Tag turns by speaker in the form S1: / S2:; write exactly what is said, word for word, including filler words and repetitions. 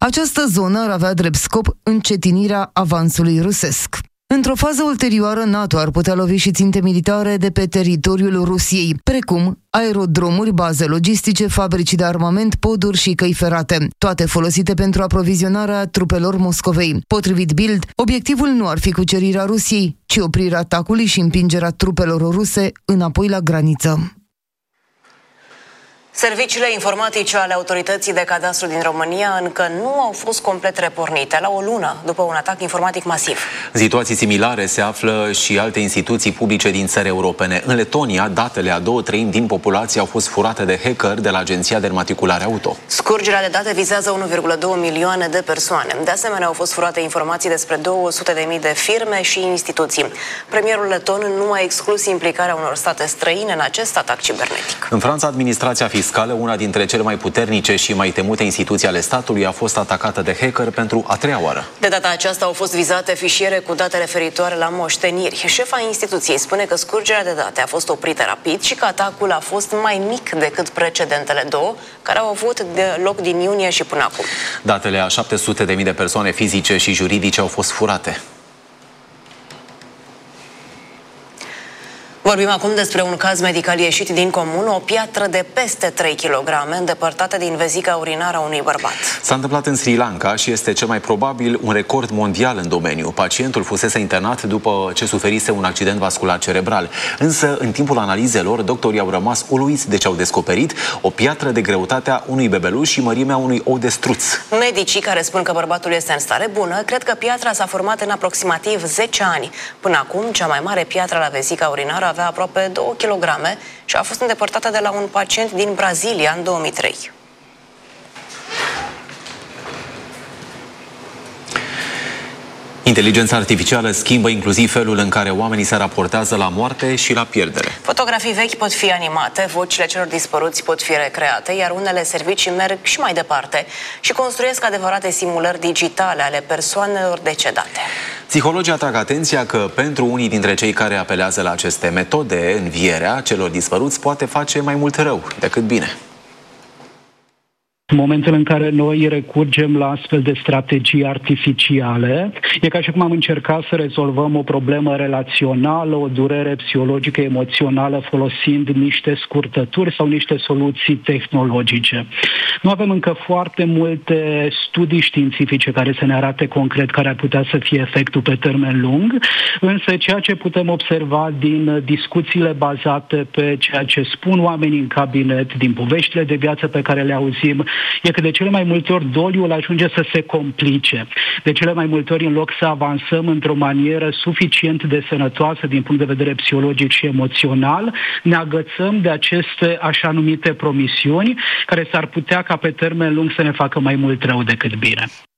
S1: Această zonă ar avea drept scop încetinirea avansului rusesc. Într-o fază ulterioară, NATO ar putea lovi și ținte militare de pe teritoriul Rusiei, precum aerodromuri, baze logistice, fabrici de armament, poduri și căi ferate, toate folosite pentru aprovizionarea trupelor Moscovei. Potrivit Bild, obiectivul nu ar fi cucerirea Rusiei, ci oprirea atacului și împingerea trupelor ruse înapoi la graniță.
S2: Serviciile informatice ale autorității de cadastru din România încă nu au fost complet repornite la o lună după un atac informatic masiv.
S3: În situații similare se află și alte instituții publice din țări europene. În Letonia, datele a două treimi din populație au fost furate de hacker de la Agenția de Înmatriculare Auto.
S2: Scurgerea de date vizează unu virgulă doi milioane de persoane. De asemenea, au fost furate informații despre două sute de mii de firme și instituții. Premierul leton nu a exclus implicarea unor state străine în acest atac cibernetic.
S3: În Franța, administrația fiscală, una dintre cele mai puternice și mai temute instituții ale statului, a fost atacată de hacker pentru a treia oară.
S2: De data aceasta au fost vizate fișiere cu date referitoare la moșteniri. Șefa instituției spune că scurgerea de date a fost oprită rapid și că atacul a fost mai mic decât precedentele două, care au avut de loc din iunie și până acum.
S3: Datele a șapte sute de mii de persoane fizice și juridice au fost furate.
S2: Vorbim acum despre un caz medical ieșit din comun, o piatră de peste trei kilograme îndepărtată din vezica urinară a unui bărbat.
S3: S-a întâmplat în Sri Lanka și este cel mai probabil un record mondial în domeniu. Pacientul fusese internat după ce suferise un accident vascular cerebral. Însă, în timpul analizelor, doctorii au rămas uluiți de ce au descoperit: o piatră de greutatea unui bebeluș și mărimea unui ou de struț.
S2: Medicii, care spun că bărbatul este în stare bună, cred că piatra s-a format în aproximativ zece ani. Până acum, cea mai mare piatră la vezica urinară avea aproape două kilograme și a fost îndepărtată de la un pacient din Brazilia în două mii trei.
S3: Inteligența artificială schimbă inclusiv felul în care oamenii se raportează la moarte și la pierdere.
S2: Fotografii vechi pot fi animate, vocile celor dispăruți pot fi recreate, iar unele servicii merg și mai departe și construiesc adevărate simulări digitale ale persoanelor decedate.
S3: Psihologii atrag atenția că pentru unii dintre cei care apelează la aceste metode, învierea celor dispăruți poate face mai mult rău decât bine.
S4: În momentul în care noi recurgem la astfel de strategii artificiale, e ca și cum am încercat să rezolvăm o problemă relațională, o durere psihologică, emoțională, folosind niște scurtături sau niște soluții tehnologice. Nu avem încă foarte multe studii științifice care să ne arate concret care ar putea să fie efectul pe termen lung, însă ceea ce putem observa din discuțiile bazate pe ceea ce spun oamenii în cabinet, din poveștile de viață pe care le auzim, e că de cele mai multe ori doliul ajunge să se complice. De cele mai multe ori, în loc să avansăm într-o manieră suficient de sănătoasă din punct de vedere psihologic și emoțional, ne agățăm de aceste așa numite promisiuni care s-ar putea ca pe termen lung să ne facă mai mult rău decât bine.